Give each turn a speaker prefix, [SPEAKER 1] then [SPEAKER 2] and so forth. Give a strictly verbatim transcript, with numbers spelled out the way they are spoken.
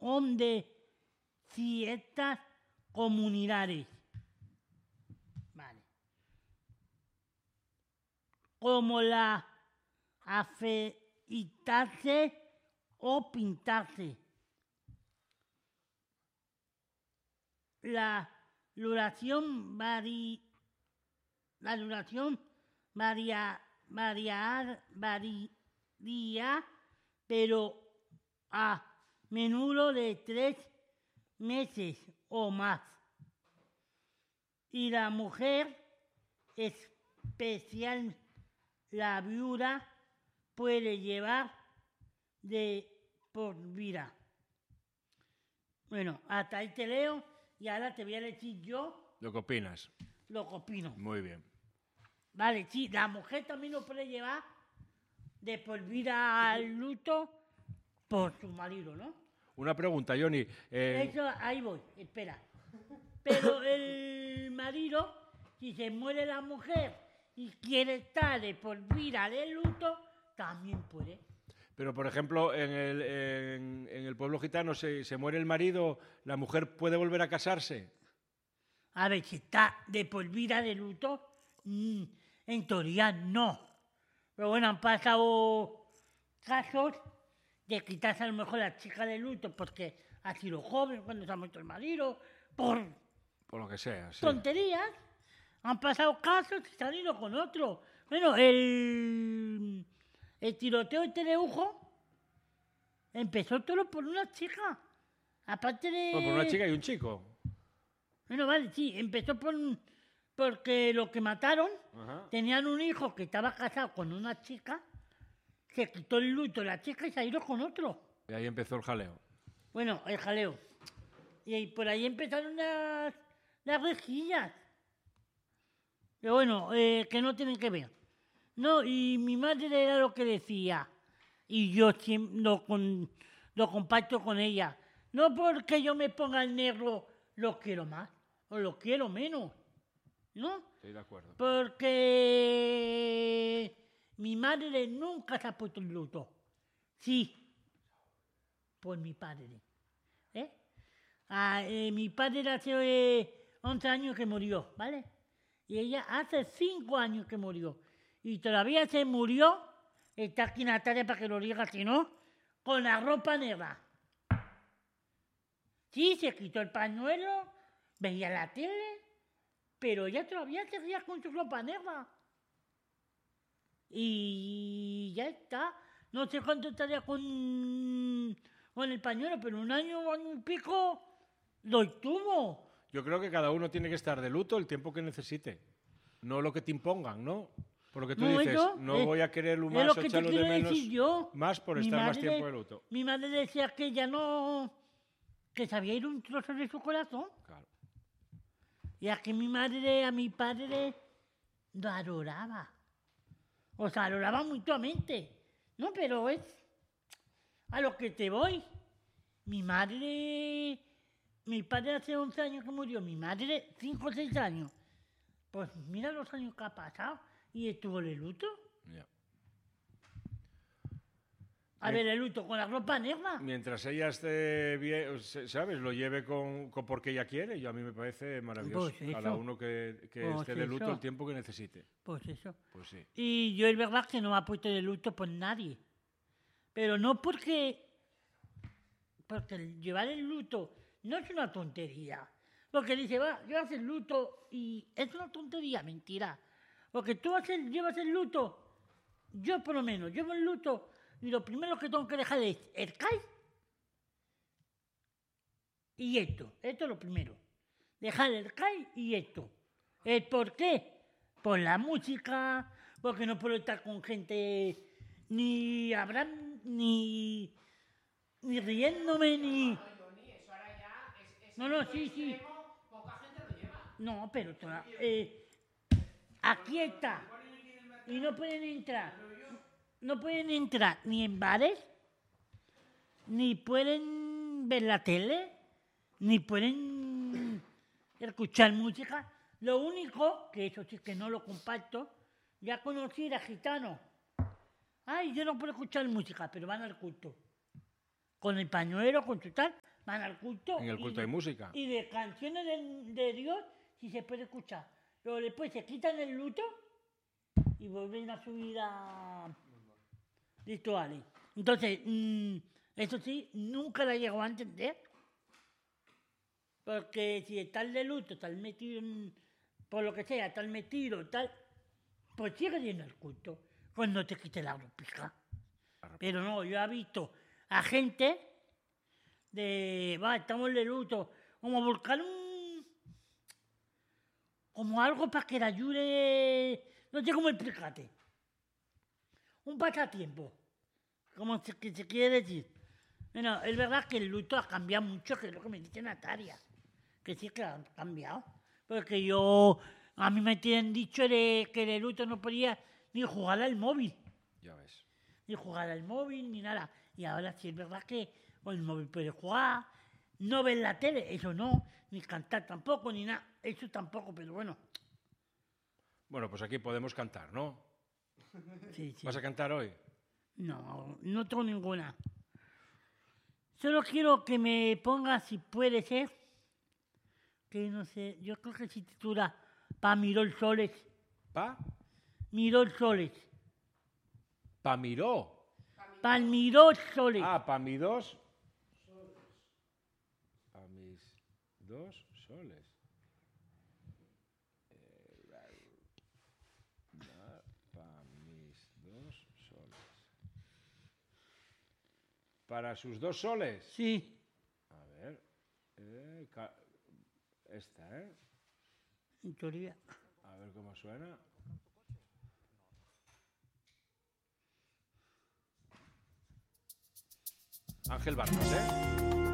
[SPEAKER 1] son de ciertas comunidades. Vale. Como la afeitarse o pintarse. La duración varía, la duración varía, varía, varía, pero a menudo de tres meses o más. Y la mujer, especial la viuda, puede llevar de por vida. Bueno, hasta ahí te leo y ahora te voy a decir yo
[SPEAKER 2] lo que opinas.
[SPEAKER 1] Lo que opino.
[SPEAKER 2] Muy bien.
[SPEAKER 1] Vale, sí, la mujer también lo puede llevar de por vida al luto por su marido, ¿no?
[SPEAKER 2] Una pregunta, Johnny. Eh...
[SPEAKER 1] Eso, ahí voy, espera. Pero el marido, si se muere la mujer y quiere estar de por vida de luto, también puede.
[SPEAKER 2] Pero, por ejemplo, en el, en, en el pueblo gitano se, se muere el marido, ¿la mujer puede volver a casarse?
[SPEAKER 1] A ver, si está de por vida de luto, mmm, en teoría no. Pero bueno, han pasado casos de quitarse a lo mejor la chica de luto porque ha sido joven cuando se ha muerto el marido, por,
[SPEAKER 2] por lo que sea, sí.
[SPEAKER 1] Tonterías. Han pasado casos y se han ido con otro. Bueno, el, el tiroteo este de Ujo empezó todo por una chica. Aparte de...
[SPEAKER 2] Bueno, por una chica y un chico.
[SPEAKER 1] Bueno, vale, sí, empezó por... Porque los que mataron
[SPEAKER 2] Ajá.
[SPEAKER 1] tenían un hijo que estaba casado con una chica, se quitó el luto de la chica y se ha ido con otro.
[SPEAKER 2] Y ahí empezó el jaleo.
[SPEAKER 1] Bueno, el jaleo. Y por ahí empezaron las, las rejillas. Pero bueno, eh, que no tienen que ver. No, y mi madre era lo que decía, y yo siempre lo, con, lo comparto con ella. No porque yo me ponga el negro lo quiero más, o lo quiero menos. ¿No?
[SPEAKER 2] Estoy de acuerdo.
[SPEAKER 1] Porque mi madre nunca se ha puesto en luto. Sí, por mi padre. ¿Eh? Ah, eh, mi padre hace eh, once años que murió, ¿vale? Y ella hace cinco años que murió. Y todavía se murió, está aquí Natalia para que lo diga, si no, con la ropa negra. Sí, se quitó el pañuelo, veía la tele, pero ella todavía seguía con su ropa negra. Y ya está. No sé cuánto estaría con, con el pañuelo, pero un año, año y pico lo estuvo.
[SPEAKER 2] Yo creo que cada uno tiene que estar de luto el tiempo que necesite. No lo que te impongan, ¿no? Por lo que tú
[SPEAKER 1] no,
[SPEAKER 2] dices,
[SPEAKER 1] yo,
[SPEAKER 2] no
[SPEAKER 1] eh,
[SPEAKER 2] voy a quererlo
[SPEAKER 1] es
[SPEAKER 2] más
[SPEAKER 1] lo
[SPEAKER 2] o
[SPEAKER 1] que te
[SPEAKER 2] echarlo de
[SPEAKER 1] quiero
[SPEAKER 2] menos
[SPEAKER 1] decir yo.
[SPEAKER 2] más por
[SPEAKER 1] Mi
[SPEAKER 2] estar más
[SPEAKER 1] madre-
[SPEAKER 2] tiempo de luto.
[SPEAKER 1] Mi madre decía que ya no... que se había ido un trozo de su corazón.
[SPEAKER 2] Claro.
[SPEAKER 1] Y a que mi madre, a mi padre, lo adoraba. O sea, adoraba mutuamente. No, pero es a lo que te voy. Mi madre... Mi padre hace once años que murió. Mi madre, cinco o seis años. Pues mira los años que ha pasado. Y estuvo de luto.
[SPEAKER 2] Yeah.
[SPEAKER 1] A ver, el luto con la ropa negra.
[SPEAKER 2] Mientras ella esté bien, ¿sabes? Lo lleve con, con porque ella quiere. Y a mí me parece maravilloso.
[SPEAKER 1] Pues
[SPEAKER 2] Cada
[SPEAKER 1] eso.
[SPEAKER 2] uno que, que
[SPEAKER 1] Pues
[SPEAKER 2] esté de luto
[SPEAKER 1] eso.
[SPEAKER 2] el tiempo que necesite.
[SPEAKER 1] Pues eso.
[SPEAKER 2] Pues sí.
[SPEAKER 1] Y yo es verdad que no me ha puesto de luto por nadie. Pero no porque... Porque el llevar el luto no es una tontería. Porque dice, va, llevas el luto y es una tontería, mentira. Porque tú haces, llevas el luto, yo por lo menos llevo el luto y lo primero que tengo que dejar es el C A I y esto. Esto es lo primero. Dejar el C A I y esto. ¿El por qué? Por la música, porque no puedo estar con gente ni hablando, ni, ni riéndome, ni... No, no, sí, sí. No, pero toda, eh, aquí está. Y no pueden entrar. No pueden entrar ni en bares, ni pueden ver la tele, ni pueden escuchar música. Lo único, que eso sí que no lo comparto, ya conocí a gitano. Ay, yo no puedo escuchar música, pero van al culto. con el pañuelo, con su tal, van al culto.
[SPEAKER 2] En el culto
[SPEAKER 1] y,
[SPEAKER 2] hay música.
[SPEAKER 1] Y de canciones de, de Dios sí se puede escuchar. Pero después se quitan el luto y vuelven a su vida rituales. Entonces, mmm, eso sí, nunca la llegó a entender. Porque si estás de luto, estás metido en, por lo que sea, estás metido, tal, pues sigue yendo al culto cuando te quite la ropija. Pero no, yo he visto a gente de, va, estamos de luto, como buscar un, como algo para que le ayude, no sé cómo explicarte, un pasatiempo, como se, que se quiere decir. Bueno, es verdad que el luto ha cambiado mucho, que es lo que me dice Natalia, que sí que ha cambiado, porque yo, a mí me tienen dicho de que de luto no podía ni jugar al móvil.
[SPEAKER 2] Ya ves.
[SPEAKER 1] Ni jugar al móvil, ni nada. Y ahora sí es verdad que con el móvil puedes jugar, no ver la tele, eso no, ni cantar tampoco, ni nada, eso tampoco, pero bueno.
[SPEAKER 2] Bueno, pues aquí podemos cantar, ¿no?
[SPEAKER 1] Sí, sí.
[SPEAKER 2] ¿Vas a cantar hoy?
[SPEAKER 1] No, no tengo ninguna. Solo quiero que me pongas, si puede ser, que no sé, yo creo que se titula Pa Miró Soles.
[SPEAKER 2] ¿Pa?
[SPEAKER 1] Miró Soles.
[SPEAKER 2] Pa miró.
[SPEAKER 1] Pa Miró Soles.
[SPEAKER 2] Ah, pa mi dos. Pa mis dos soles. Pa mis dos soles. Para sus dos soles.
[SPEAKER 1] Sí.
[SPEAKER 2] A ver. Eh, ca- esta, ¿eh?
[SPEAKER 1] En teoría.
[SPEAKER 2] A ver cómo suena. Ángel Vargas, ¿eh?